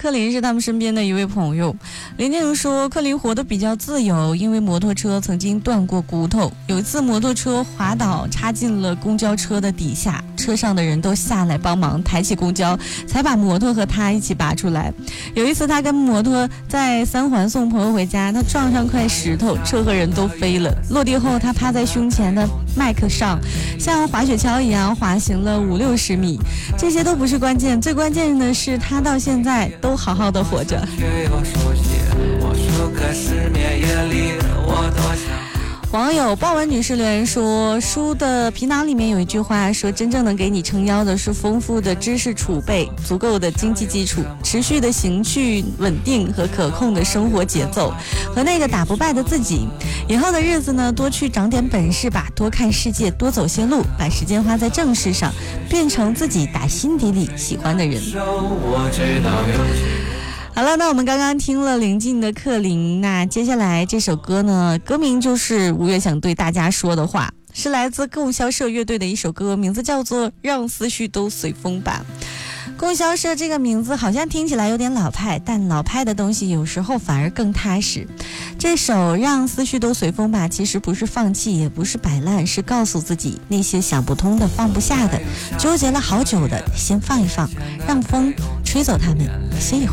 克林是他们身边的一位朋友。林建荣说，克林活得比较自由，因为摩托车曾经断过骨头。有一次摩托车滑倒，插进了公交车的底下，车上的人都下来帮忙抬起公交，才把摩托和他一起拔出来。有一次他跟摩托在3环送朋友回家，他撞上块石头，车和人都飞了。落地后他趴在胸前的麦克上，像滑雪橇一样滑行了50-60米。这些都不是关键，最关键的是他到现在都好好的活着。网友鲍文女士留言说，书的皮囊里面有一句话说，真正能给你撑腰的是丰富的知识储备、足够的经济基础、持续的情绪稳定和可控的生活节奏，和那个打不败的自己。以后的日子呢，多去长点本事吧，多看世界，多走些路，把时间花在正事上，变成自己打心底里喜欢的人。好了，那我们刚刚听了林静的克林，那接下来这首歌呢，歌名就是吴越想对大家说的话，是来自供销社乐队的一首歌，名字叫做《让思绪都随风吧》。供销社这个名字好像听起来有点老派，但老派的东西有时候反而更踏实。这首《让思绪都随风吧》其实不是放弃，也不是摆烂，是告诉自己那些想不通的、放不下的、纠结了好久的，先放一放，让风吹走它们，歇一会儿。